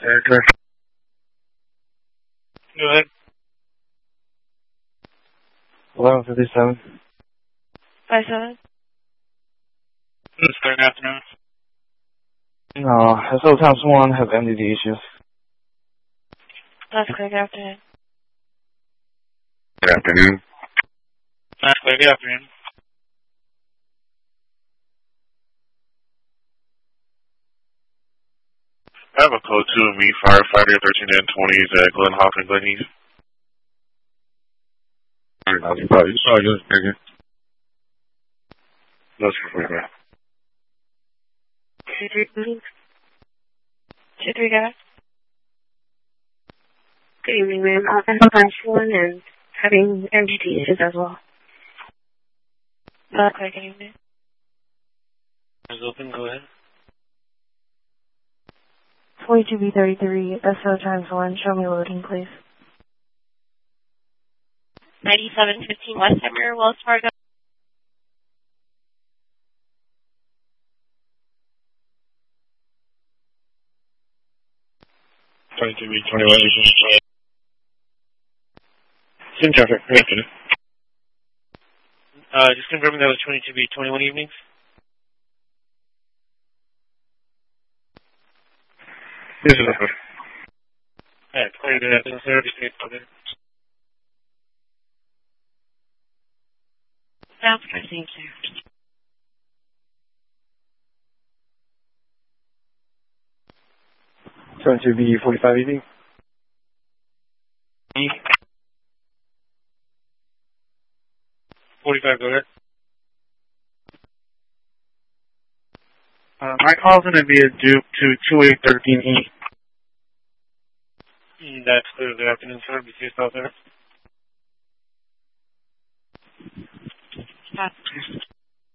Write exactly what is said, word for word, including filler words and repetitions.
Erica. Go ahead. eleven fifty-seven. five seven. It's good afternoon. No, S O times one has M D D issues. That's clear. Good afternoon. Good afternoon. That's clear. Good afternoon. I have a code two of me, firefighter thirteen N twenties at Glen Hawk and Glen Heath. Alright, you probably saw you nigga. That's for me. Two three please. Two three guys. Good evening, ma'am. Uh, I'm times one and having M D D issues as well. That's clear. Good evening. Is open. Go ahead. forty-two B thirty-three, S O times one. Show me loading, please. ninety-seven fifteen Westheimer, Wells Fargo. twenty-two B twenty-one. Same traffic. Good afternoon. Uh, just confirming that was twenty-two B twenty-one evenings. This is okay. Alright, clear. Good afternoon, sir. Just wait for it. Sounds good, thank you. twenty-two B forty-five evening. forty-five, go ahead. Uh, my call's going to be a dupe to two eight one three E. Mm, that's clear. Good afternoon, sir. Be safe out there. Stop.